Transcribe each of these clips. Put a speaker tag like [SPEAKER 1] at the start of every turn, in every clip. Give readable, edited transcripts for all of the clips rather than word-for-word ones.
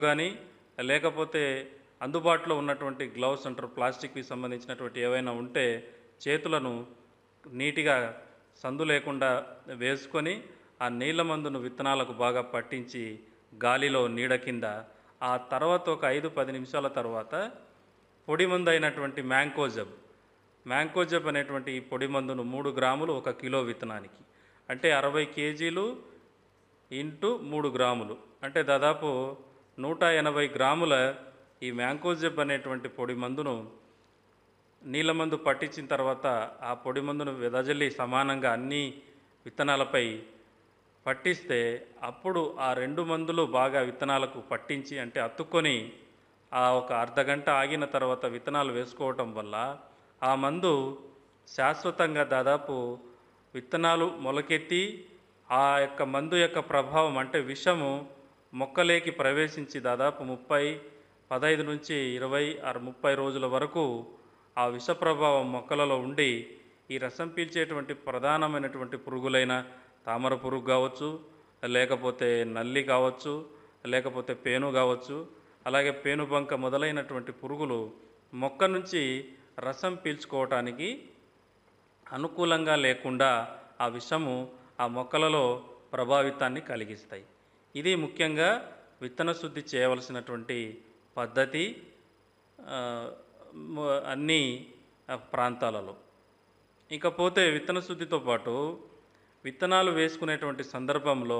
[SPEAKER 1] కానీ లేకపోతే అందుబాటులో ఉన్నటువంటి గ్లౌస్ అంటారు, ప్లాస్టిక్కి సంబంధించినటువంటి ఏవైనా ఉంటే చేతులను నీట్గా సందు లేకుండా వేసుకొని ఆ నీళ్ళ మందును విత్తనాలకు బాగా పట్టించి గాలిలో నీడ కింద ఆ తర్వాత ఒక 5-10 నిమిషాల తర్వాత పొడి మందు అయినటువంటి మ్యాంకోజబ్ అనేటువంటి ఈ పొడి మందును 3 గ్రాములు 1 కిలో విత్తనానికి, అంటే 60 కేజీలు ఇంటూ 3 గ్రాములు, అంటే దాదాపు 180 గ్రాముల ఈ మ్యాంకోజెబ్ అనేటువంటి పొడి మందును నీళ్ళ మందు పట్టించిన తర్వాత ఆ పొడి మందును వెదజల్లి సమానంగా అన్ని విత్తనాలపై పట్టిస్తే అప్పుడు ఆ 2 మందులు బాగా విత్తనాలకు పట్టించి అంటే అతుక్కొని ఆ ఒక అర్ధగంట ఆగిన తర్వాత విత్తనాలు వేసుకోవటం వల్ల ఆ మందు శాశ్వతంగా దాదాపు విత్తనాలు మొలకెత్తి ఆ యొక్క మందు యొక్క ప్రభావం అంటే విషము మొక్కలేకి ప్రవేశించి దాదాపు 15 నుంచి 20-30 రోజుల వరకు ఆ విష ప్రభావం మొక్కలలో ఉండి ఈ రసం పీల్చేటువంటి ప్రధానమైనటువంటి పురుగులైన తామర పురుగు కావచ్చు, లేకపోతే నల్లి కావచ్చు, లేకపోతే పేను కావచ్చు, అలాగే పేనుబంక మొదలైనటువంటి పురుగులు మొక్క నుంచి రసం పీల్చుకోవటానికి అనుకూలంగా లేకుండా ఆ విషము ఆ మొక్కలలో ప్రభావితాన్ని కలిగిస్తాయి. ఇది ముఖ్యంగా విత్తన శుద్ధి చేయవలసినటువంటి పద్ధతి అన్ని ప్రాంతాలలో. ఇకపోతే విత్తన శుద్ధితో పాటు విత్తనాలు వేసుకునేటువంటి సందర్భంలో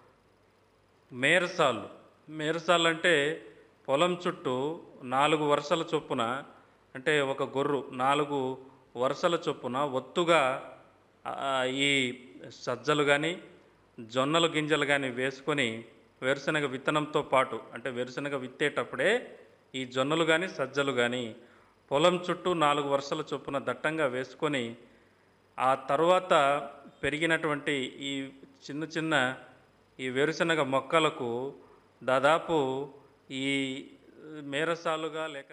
[SPEAKER 1] మేరసాళ్ళు అంటే పొలం చుట్టూ 4 వరుసల చొప్పున, అంటే ఒక గొర్రు 4 వరుసల చొప్పున ఒత్తుగా ఈ సజ్జలు కానీ జొన్నల గింజలు కానీ వేసుకొని వేరుశనగ విత్తనంతో పాటు, అంటే వేరుశనగ విత్తేటప్పుడే ఈ జొన్నలు కానీ సజ్జలు కానీ పొలం చుట్టూ 4 వరుసల చొప్పున దట్టంగా వేసుకొని ఆ తర్వాత పెరిగినటువంటి ఈ చిన్న ఈ వేరుశనగ మొక్కలకు దాదాపు ఈ మేరసాలుగా లేక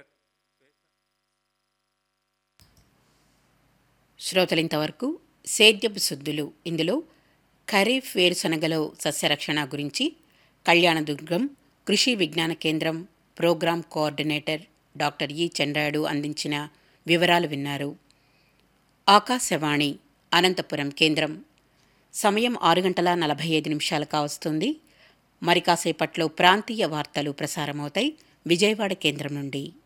[SPEAKER 2] శ్రోతలింతవరకు సేద్యపు శుద్ధులు ఇందులో ఖరీఫ్ వేరుశనగలో సస్యరక్షణ గురించి కళ్యాణదుర్గం కృషి విజ్ఞాన కేంద్రం ప్రోగ్రాం కోఆర్డినేటర్ డాక్టర్ ఈ చంద్రాయుడు అందించిన వివరాలు విన్నారు. ఆకాశవాణి అనంతపురం కేంద్రం. సమయం 6:45 కావస్తుంది. మరి కాసేపట్లో ప్రాంతీయ వార్తలు ప్రసారమవుతాయి విజయవాడ కేంద్రం నుండి.